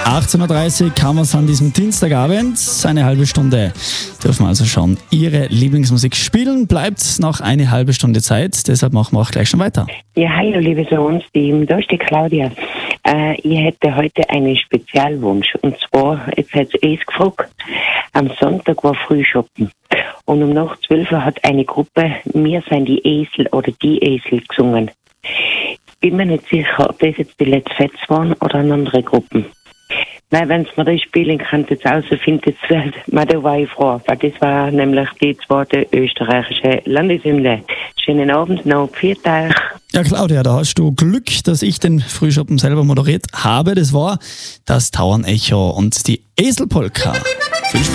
18.30 Uhr haben wir es an diesem Dienstagabend. Eine halbe Stunde dürfen wir also schon Ihre Lieblingsmusik spielen. Bleibt noch eine halbe Stunde Zeit, deshalb machen wir auch gleich schon weiter. Ja, hallo liebe Sohns-Team, da ist die Claudia. Ich hätte heute einen Spezialwunsch. Und zwar, jetzt hat es gefragt, am Sonntag war Frühschoppen. Und um nach 12 Uhr hat eine Gruppe "Wir sind die Esel" oder "Die Esel" gesungen. Ich bin mir nicht sicher, ob das jetzt die Let's Fets waren oder andere Gruppen. Nein, wenn es mir das spielen kann, jetzt herausfinden, da war ich froh, weil das war nämlich die zweite österreichische Landeshymne. Schönen Abend noch, vielen Dank. Ja, Claudia, da hast du Glück, dass ich den Frühschoppen selber moderiert habe. Das war das Tauernecho und die Eselpolka. Viel Spaß.